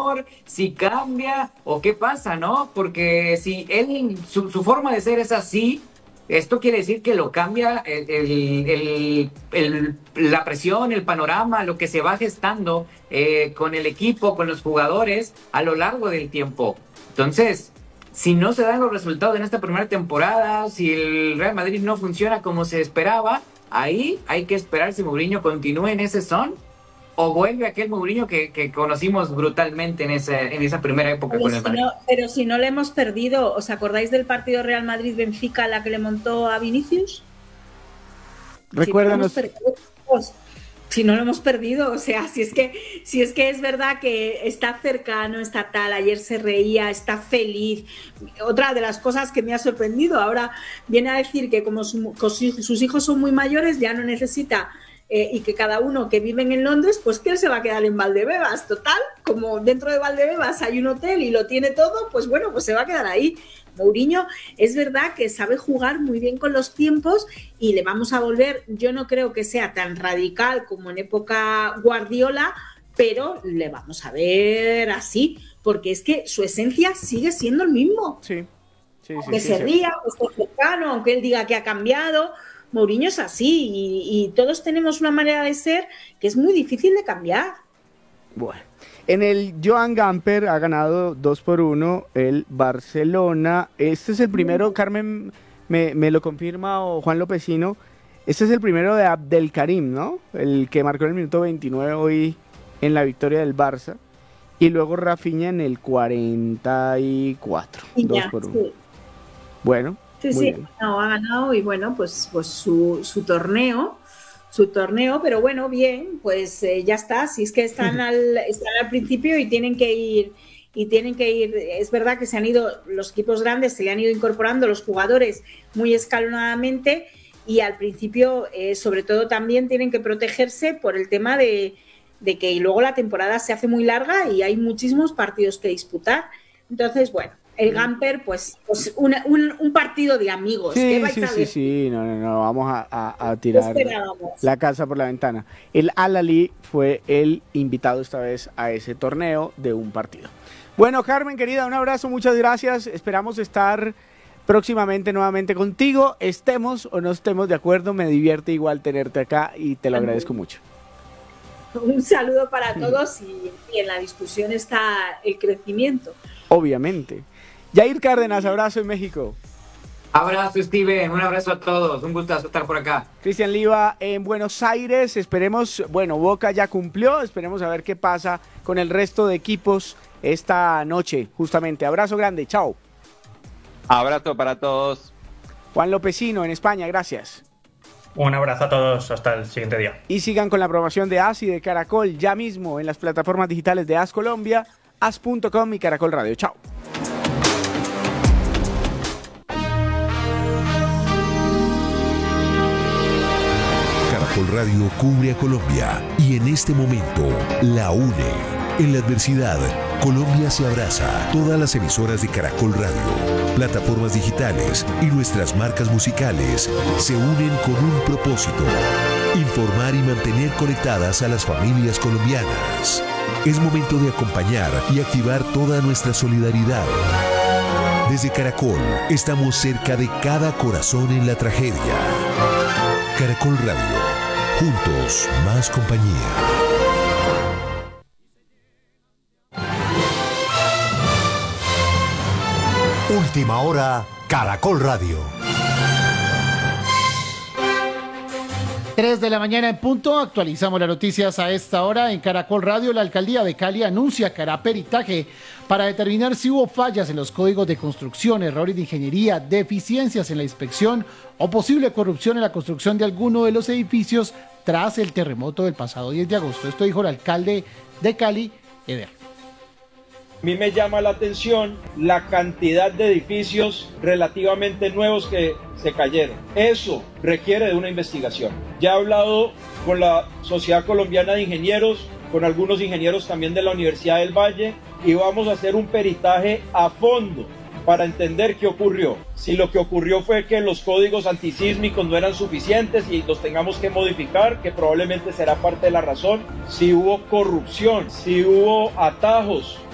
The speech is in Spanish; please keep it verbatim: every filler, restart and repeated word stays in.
mejor, si cambia o qué pasa, ¿no? Porque si él, su, su forma de ser es así, esto quiere decir que lo cambia el, el, el, el, la presión, el panorama, lo que se va gestando eh, con el equipo, con los jugadores a lo largo del tiempo. Entonces, si no se dan los resultados en esta primera temporada, si el Real Madrid no funciona como se esperaba, ahí hay que esperar si Mourinho continúe en ese son o vuelve aquel Mourinho que, que conocimos brutalmente en esa, en esa primera época pero con el si Madrid. No, pero si no le hemos perdido, ¿os acordáis del partido Real Madrid-Benfica, la que le montó a Vinicius? Recuérdanos. Si no, perdido, si no lo hemos perdido, o sea, si es que si es que es verdad que está cercano, está tal, ayer se reía, está feliz. Otra de las cosas que me ha sorprendido, ahora viene a decir que como su, sus hijos son muy mayores, ya no necesita eh, y que cada uno que vive en Londres, pues que él se va a quedar en Valdebebas, total, como dentro de Valdebebas hay un hotel y lo tiene todo, pues bueno, pues se va a quedar ahí. Mourinho es verdad que sabe jugar muy bien con los tiempos y le vamos a volver, yo no creo que sea tan radical como en época Guardiola, pero le vamos a ver así, porque es que su esencia sigue siendo el mismo. Sí, sí, sí. Aunque sí, se sí. ría, que esté cercano, aunque él diga que ha cambiado, Mourinho es así y, y todos tenemos una manera de ser que es muy difícil de cambiar. Bueno. En el Joan Gamper ha ganado dos por uno el Barcelona. Este es el primero, Carmen me, me lo confirma, o Juan Lopecino. Este es el primero de Abdelkarim, ¿no? El que marcó en el minuto veintinueve hoy en la victoria del Barça. Y luego Rafinha en el cuarenta y cuatro. dos por uno. Sí. Bueno, sí, muy sí, bien. No, ha ganado y bueno, pues, pues su, su torneo. su torneo, pero bueno, bien, pues eh, ya está, si es que están al, están al principio y tienen que ir, y tienen que ir, es verdad que se han ido, los equipos grandes se le han ido incorporando los jugadores muy escalonadamente y al principio, eh, sobre todo también tienen que protegerse por el tema de, de que luego la temporada se hace muy larga y hay muchísimos partidos que disputar, entonces bueno, el Gamper, pues, pues una, un, un partido de amigos. Sí, ¿Qué vais sí, a sí, ver? sí, no, no, no, vamos a, a, a tirar la casa por la ventana. El Al-Ahly fue el invitado esta vez a ese torneo de un partido. Bueno, Carmen, querida, un abrazo, muchas gracias. Esperamos estar próximamente nuevamente contigo. Estemos o no estemos de acuerdo, me divierte igual tenerte acá y te lo agradezco mucho. Un saludo para todos y, y en la discusión está el crecimiento. Obviamente. Yair Cárdenas, abrazo en México. Abrazo, Steven, un abrazo a todos, un gustazo estar por acá. Cristian Liva en Buenos Aires, esperemos, bueno, Boca ya cumplió, esperemos a ver qué pasa con el resto de equipos esta noche, justamente. Abrazo grande, chao. Abrazo para todos. Juan Lopecino en España, gracias. Un abrazo a todos, hasta el siguiente día. Y sigan con la promoción de A S y de Caracol ya mismo en las plataformas digitales de A S Colombia, A S punto com y Caracol Radio. Chao. Caracol Radio cubre a Colombia y en este momento la une. En la adversidad, Colombia se abraza. Todas las emisoras de Caracol Radio, plataformas digitales y nuestras marcas musicales se unen con un propósito: informar y mantener conectadas a las familias colombianas. Es momento de acompañar y activar toda nuestra solidaridad. Desde Caracol, estamos cerca de cada corazón en la tragedia. Caracol Radio, juntos, más compañía. Última hora, Caracol Radio. tres de la mañana en punto, actualizamos las noticias a esta hora en Caracol Radio. La alcaldía de Cali anuncia que hará peritaje para determinar si hubo fallas en los códigos de construcción, errores de ingeniería, deficiencias en la inspección o posible corrupción en la construcción de alguno de los edificios tras el terremoto del pasado diez de agosto. Esto dijo el alcalde de Cali, Eder. A mí me llama la atención la cantidad de edificios relativamente nuevos que se cayeron. Eso requiere de una investigación. Ya he hablado con la Sociedad Colombiana de Ingenieros, con algunos ingenieros también de la Universidad del Valle, y vamos a hacer un peritaje a fondo para entender qué ocurrió. Si lo que ocurrió fue que los códigos antisísmicos no eran suficientes y los tengamos que modificar, que probablemente será parte de la razón. Si hubo corrupción, si hubo atajos